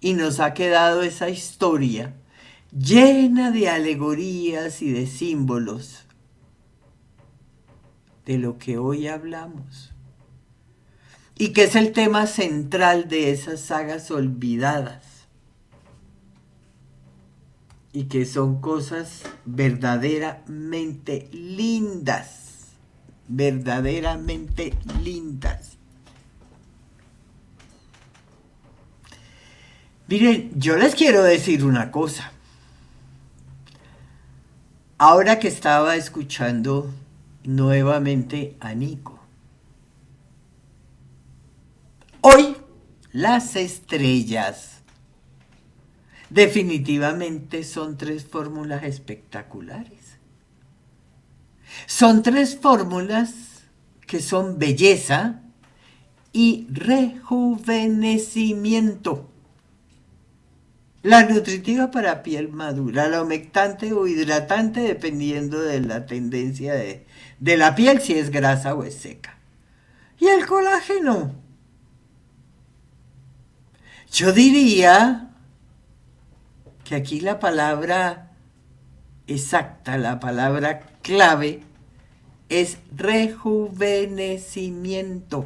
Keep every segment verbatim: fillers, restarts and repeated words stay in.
y nos ha quedado esa historia llena de alegorías y de símbolos de lo que hoy hablamos y que es el tema central de esas sagas olvidadas y que son cosas verdaderamente lindas, verdaderamente lindas. Miren, yo les quiero decir una cosa. Ahora que estaba escuchando nuevamente a Nico, hoy las estrellas definitivamente son tres fórmulas espectaculares. Son tres fórmulas que son belleza y rejuvenecimiento. La nutritiva para piel madura, la humectante o hidratante dependiendo de la tendencia de, de la piel, si es grasa o es seca. Y el colágeno. Yo diría que aquí la palabra exacta, la palabra clave es rejuvenecimiento.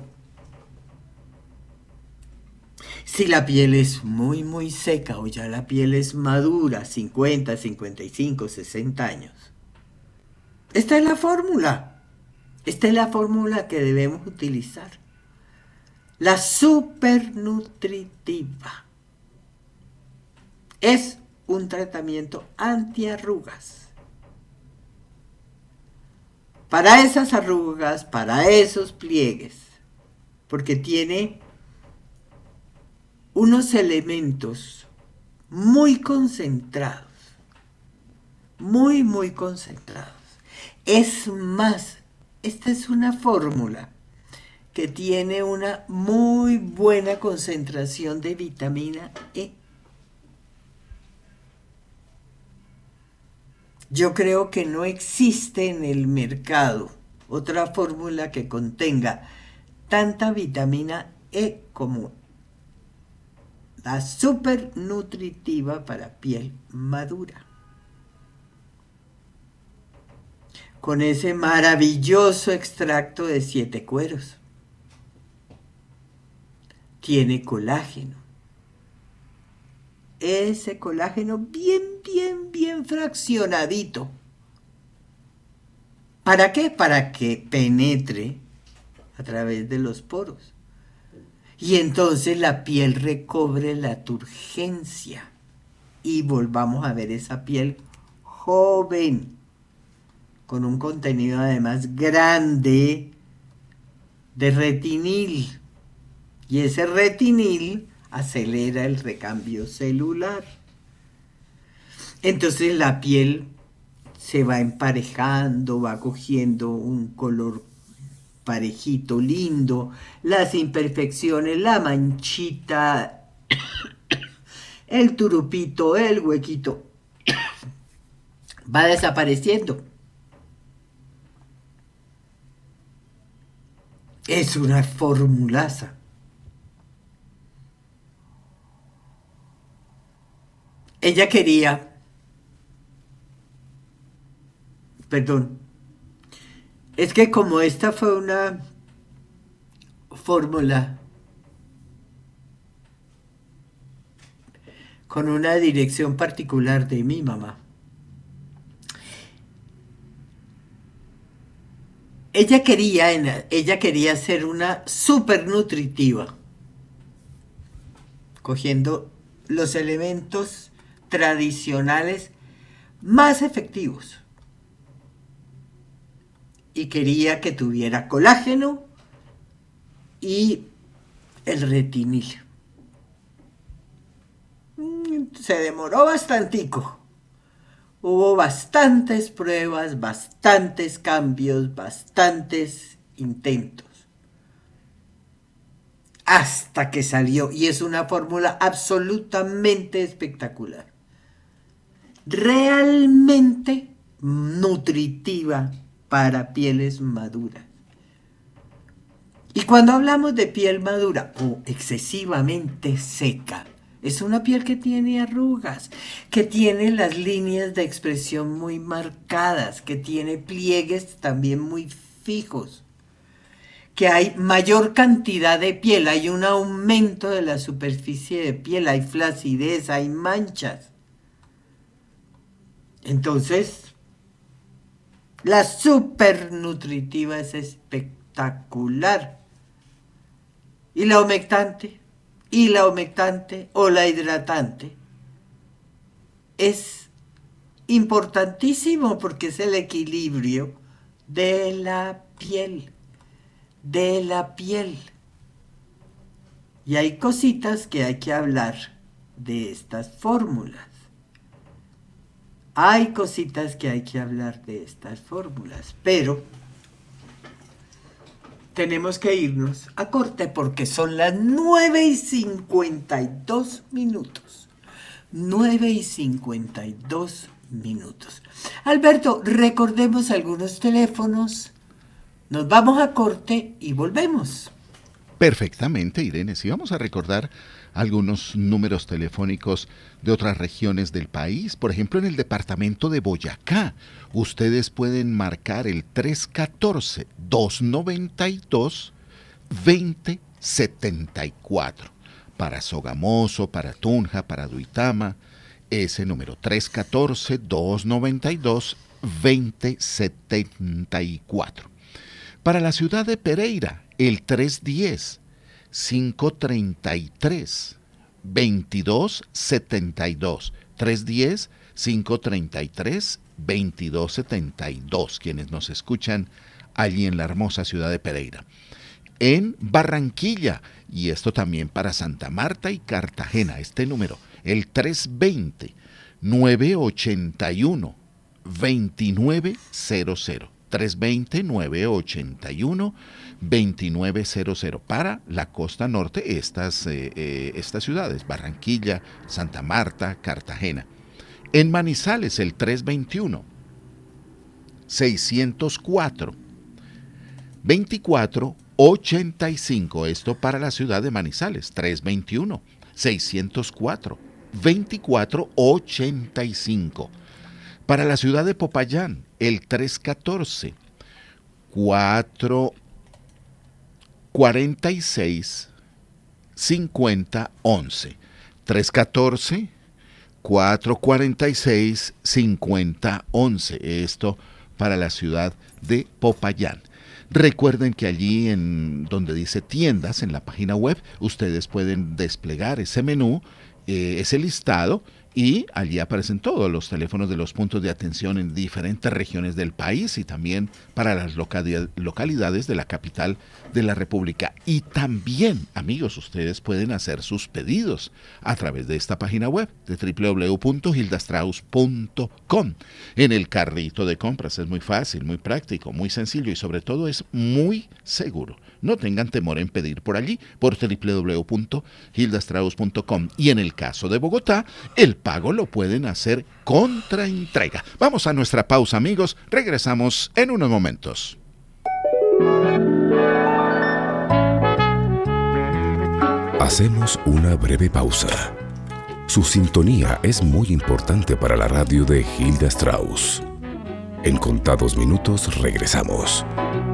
Si la piel es muy muy seca o ya la piel es madura, cincuenta, cincuenta y cinco, sesenta años, esta es la fórmula. Esta es la fórmula que debemos utilizar. La supernutritiva. Es un tratamiento antiarrugas. Para esas arrugas, para esos pliegues, porque tiene unos elementos muy concentrados, muy, muy concentrados. Es más, esta es una fórmula que tiene una muy buena concentración de vitamina E. Yo creo que no existe en el mercado otra fórmula que contenga tanta vitamina E como la supernutritiva para piel madura. Con ese maravilloso extracto de siete cueros. Tiene colágeno. Ese colágeno bien, bien, bien fraccionadito. ¿Para qué? Para que penetre a través de los poros. Y entonces la piel recobre la turgencia. Y volvamos a ver esa piel joven. Con un contenido además grande de retinil. Y ese retinil acelera el recambio celular. Entonces la piel se va emparejando, va cogiendo un color parejito, lindo. Las imperfecciones, la manchita, el turupito, el huequito, va desapareciendo. Es una formulaza. Ella quería, perdón, es que como esta fue una fórmula con una dirección particular de mi mamá, ella quería, ella quería ser una super nutritiva, cogiendo los elementos tradicionales más efectivos. Y quería que tuviera colágeno y el retinil. Se demoró bastantico. Hubo bastantes pruebas, bastantes cambios, bastantes intentos. Hasta que salió. Y es una fórmula absolutamente espectacular. Realmente nutritiva para pieles maduras. Y cuando hablamos de piel madura o excesivamente seca, Es una piel que tiene arrugas, que tiene las líneas de expresión muy marcadas, que tiene pliegues también muy fijos, que hay mayor cantidad de piel, hay un aumento de la superficie de piel, hay flacidez, hay manchas. Entonces, la supernutritiva es espectacular. Y la humectante, y la humectante o la hidratante es importantísimo porque es el equilibrio de la piel, de la piel. Y hay cositas que hay que hablar de estas fórmulas. Hay cositas que hay que hablar de estas fórmulas, pero tenemos que irnos a corte porque son las nueve y cincuenta y dos minutos. nueve y cincuenta y dos minutos. Alberto, recordemos algunos teléfonos. Nos vamos a corte y volvemos. Perfectamente, Irene. Si vamos a recordar algunos números telefónicos de otras regiones del país, por ejemplo, en el departamento de Boyacá, ustedes pueden marcar el tres uno cuatro, dos nueve dos, dos cero siete cuatro. Para Sogamoso, para Tunja, para Duitama, ese número tres uno cuatro, dos nueve dos, dos cero siete cuatro. Para la ciudad de Pereira, el tres uno cero, cinco tres tres, dos dos siete dos. tres uno cero, cinco tres tres, dos dos siete dos, quienes nos escuchan allí en la hermosa ciudad de Pereira. En Barranquilla, y esto también para Santa Marta y Cartagena, este número, el tres dos cero, nueve ocho uno, dos nueve cero cero. tres dos cero, nueve ocho uno, dos nueve cero cero. Para la costa norte, estas, eh, eh, estas ciudades, Barranquilla, Santa Marta, Cartagena. En Manizales, el tres dos uno, seis cero cuatro, veinticuatro ochenta y cinco. Esto para la ciudad de Manizales, tres dos uno, seis cero cuatro, veinticuatro ochenta y cinco. Para la ciudad de Popayán, el tres uno cuatro, cuatro cuarenta y seis, cincuenta once. tres uno cuatro, cuatro cuarenta y seis, cincuenta once. Esto para la ciudad de Popayán. Recuerden que allí en donde dice tiendas, en la página web, ustedes pueden desplegar ese menú, eh, ese listado, y allí aparecen todos los teléfonos de los puntos de atención en diferentes regiones del país y también para las localidades de la capital de la República. Y también, amigos, ustedes pueden hacer sus pedidos a través de esta página web de doble u doble u doble u punto hilda strauss punto com. En el carrito de compras es muy fácil, muy práctico, muy sencillo y sobre todo es muy seguro. No tengan temor en pedir por allí, por doble u doble u doble u punto hilda strauss punto com. Y en el caso de Bogotá, el pago lo pueden hacer contra entrega. Vamos a nuestra pausa, amigos. Regresamos en unos momentos. Hacemos una breve pausa. Su sintonía es muy importante para la radio de Hilda Strauss. En contados minutos regresamos.